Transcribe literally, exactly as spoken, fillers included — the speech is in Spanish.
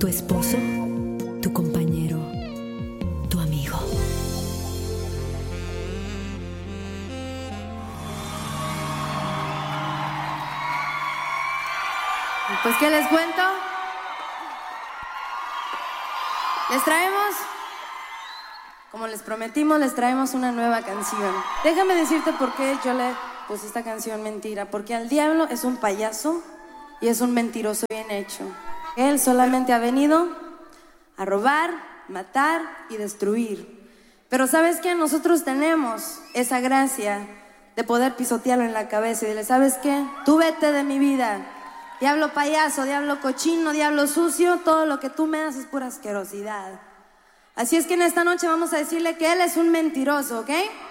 tu esposo, tu compañero, tu amigo. Pues, ¿qué les cuento? Les traemos, como les prometimos, les traemos una nueva canción. Déjame decirte por qué yo le puse esta canción Mentira. Porque el diablo es un payaso y es un mentiroso bien hecho. Él solamente ha venido a robar, matar y destruir. Pero ¿sabes qué? Nosotros tenemos esa gracia de poder pisotearlo en la cabeza y decirle, ¿sabes qué? Tú vete de mi vida. Diablo payaso, diablo cochino, diablo sucio, todo lo que tú me das es pura asquerosidad. Así es que en esta noche vamos a decirle que él es un mentiroso, ¿ok?